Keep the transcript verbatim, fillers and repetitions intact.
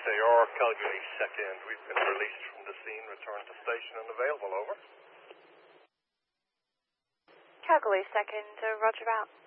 They are Calgary second. We've been released from the scene. Return to station and available, over. Calgary second, uh, roger out.